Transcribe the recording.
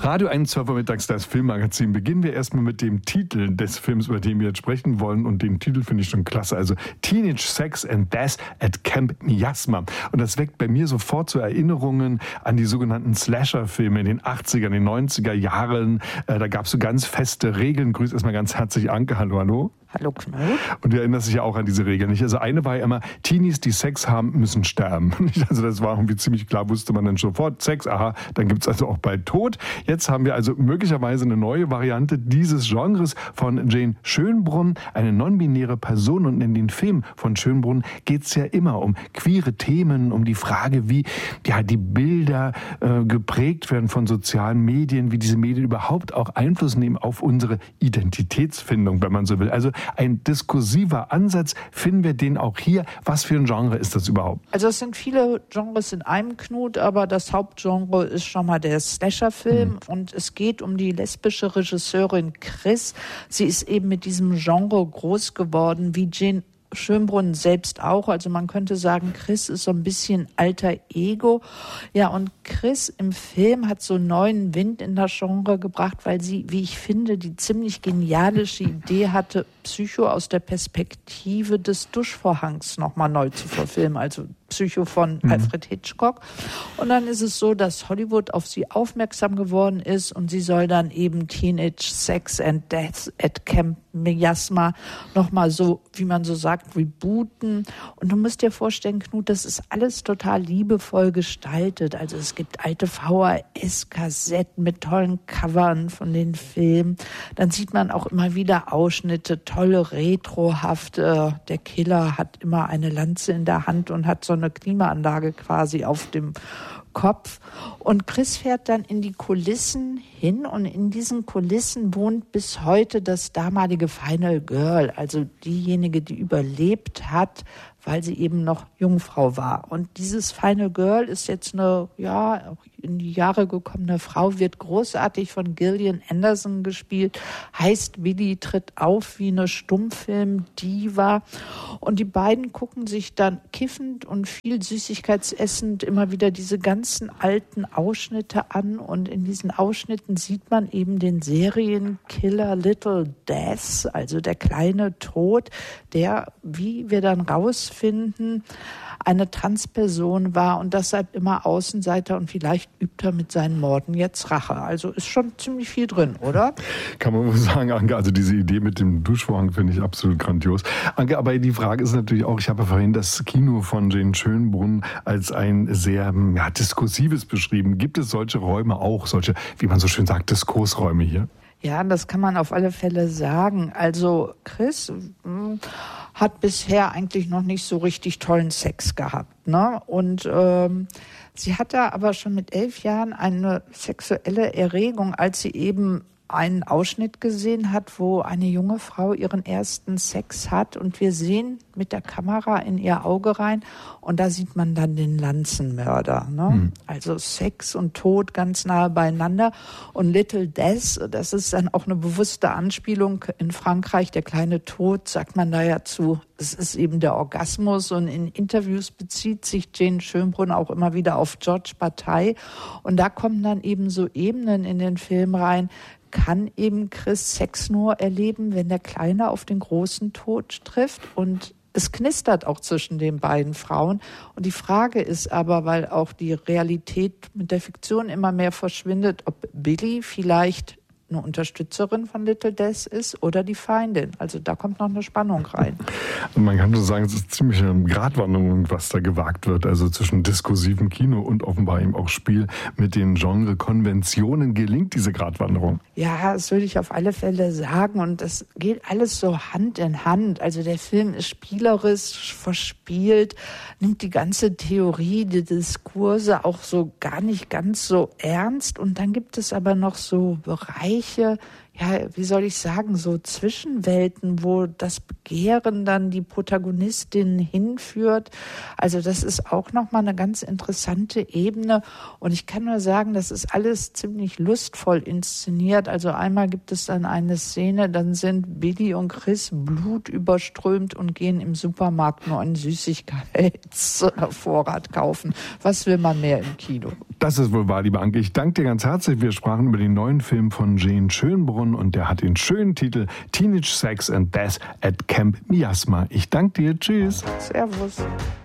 Radio 1 vormittags, das Filmmagazin. Beginnen wir erstmal mit dem Titel des Films, über den wir jetzt sprechen wollen. Und den Titel finde ich schon klasse. Also Teenage Sex and Death at Camp Miasma. Und das weckt bei mir sofort so Erinnerungen an die sogenannten Slasher-Filme in den 80er, den 90er Jahren. Da gab es so ganz feste Regeln. Grüß erstmal ganz herzlich Anke. Hallo, hallo. Hallo Knut. Und du erinnerst dich ja auch an diese Regeln, nicht? Also eine war ja immer, Teenies, die Sex haben, müssen sterben. Also das war irgendwie ziemlich klar, wusste man dann sofort, Sex, aha, dann gibt's also auch bald Tod. Jetzt haben wir also möglicherweise eine neue Variante dieses Genres von Jane Schönbrunn, eine non-binäre Person. Und in den Filmen von Schönbrunn geht's ja immer um queere Themen, um die Frage, wie ja die Bilder geprägt werden von sozialen Medien, wie diese Medien überhaupt auch Einfluss nehmen auf unsere Identitätsfindung, wenn man so will. Also ein diskursiver Ansatz, finden wir den auch hier. Was für ein Genre ist das überhaupt? Also es sind viele Genres in einem, Knut, aber das Hauptgenre ist schon mal der Slasher-Film und es geht um die lesbische Regisseurin Chris. Sie ist eben mit diesem Genre groß geworden, wie Jane Schönbrunn selbst auch. Also man könnte sagen, Chris ist so ein bisschen alter Ego. Ja, und Chris im Film hat so neuen Wind in das Genre gebracht, weil sie, wie ich finde, die ziemlich genialische Idee hatte, Psycho aus der Perspektive des Duschvorhangs nochmal neu zu verfilmen. Also Psycho von Alfred Hitchcock. Und dann ist es so, dass Hollywood auf sie aufmerksam geworden ist und sie soll dann eben Teenage Sex and Death at Camp Miasma nochmal so, wie man so sagt, rebooten. Und du musst dir vorstellen, Knut, das ist alles total liebevoll gestaltet. Also es gibt alte VHS-Kassetten mit tollen Covern von den Filmen. Dann sieht man auch immer wieder Ausschnitte, tolle Retrohafte. Der Killer hat immer eine Lanze in der Hand und hat so eine Klimaanlage quasi auf dem Kopf. Und Chris fährt dann in die Kulissen hin und in diesen Kulissen wohnt bis heute das damalige Final Girl, also diejenige, die überlebt hat, weil sie eben noch Jungfrau war. Und dieses Final Girl ist jetzt eine, ja, in die Jahre gekommene Frau, wird großartig von Gillian Anderson gespielt, heißt Willi tritt auf wie eine Stummfilm-Diva. Und die beiden gucken sich dann kiffend und viel süßigkeitsessend immer wieder diese ganzen alten Ausschnitte an. Und in diesen Ausschnitten sieht man eben den Serienkiller Little Death, also der kleine Tod, der, wie wir dann rausfinden, eine Transperson war und deshalb immer Außenseiter und vielleicht übt er mit seinen Morden jetzt Rache. Also ist schon ziemlich viel drin, oder? Kann man wohl sagen, Anke, also diese Idee mit dem Duschvorhang finde ich absolut grandios. Anke, aber die Frage ist natürlich auch, ich habe ja vorhin das Kino von Jane Schönbrunn als ein sehr diskursives beschrieben. Gibt es solche Räume auch, solche, wie man so schön sagt, Diskursräume hier? Ja, das kann man auf alle Fälle sagen. Also Chris hat bisher eigentlich noch nicht so richtig tollen Sex gehabt, ne? Und sie hatte aber schon mit 11 Jahren eine sexuelle Erregung, als sie eben einen Ausschnitt gesehen hat, wo eine junge Frau ihren ersten Sex hat und wir sehen mit der Kamera in ihr Auge rein und da sieht man dann den Lanzenmörder, ne? Also Sex und Tod ganz nahe beieinander und Little Death, das ist dann auch eine bewusste Anspielung. In Frankreich, der kleine Tod, sagt man da ja zu, es ist eben der Orgasmus und in Interviews bezieht sich Jane Schönbrunn auch immer wieder auf George Bataille und da kommen dann eben so Ebenen in den Film rein. Kann eben Chris Sex nur erleben, wenn der Kleine auf den großen Tod trifft und es knistert auch zwischen den beiden Frauen. Und die Frage ist aber, weil auch die Realität mit der Fiktion immer mehr verschwindet, ob Billy vielleicht eine Unterstützerin von Little Death ist oder die Feindin. Also da kommt noch eine Spannung rein. Und man kann so sagen, es ist ziemlich eine Gratwanderung, was da gewagt wird. Also zwischen diskursivem Kino und offenbar eben auch Spiel mit den Genre-Konventionen. Gelingt diese Gratwanderung? Ja, das würde ich auf alle Fälle sagen. Und das geht alles so Hand in Hand. Also der Film ist spielerisch verspielt, nimmt die ganze Theorie, die Diskurse auch so gar nicht ganz so ernst. Und dann gibt es aber noch so Bereiche, weiche, ja, wie soll ich sagen, so Zwischenwelten, wo das Begehren dann die Protagonistin hinführt. Also das ist auch nochmal eine ganz interessante Ebene. Und ich kann nur sagen, das ist alles ziemlich lustvoll inszeniert. Also einmal gibt es dann eine Szene, dann sind Billy und Chris blutüberströmt und gehen im Supermarkt nur einen Süßigkeitsvorrat kaufen. Was will man mehr im Kino? Das ist wohl wahr, liebe Anke. Ich danke dir ganz herzlich. Wir sprachen über den neuen Film von Jane Schönbrunn und der hat den schönen Titel Teenage Sex and Death at Camp Miasma. Ich danke dir. Tschüss. Servus.